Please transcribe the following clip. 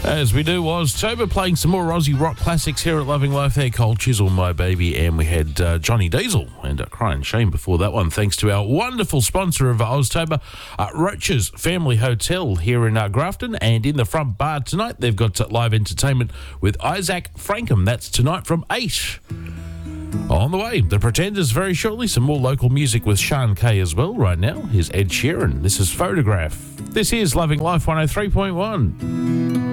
As we do, Oztober, playing some more Aussie rock classics here at Loving Life. There, Cold Chisel, My Baby, and we had Johnny Diesel and Crying Shame before that one, thanks to our wonderful sponsor of Oztober, Roach's Family Hotel here in Grafton. And in the front bar tonight, they've got live entertainment with Isaac Frankham. That's tonight from 8. On the way, The Pretenders very shortly. Some more local music with Sean Kay as well. Right now, here's Ed Sheeran. This is Photograph. This is Loving Life 103.1.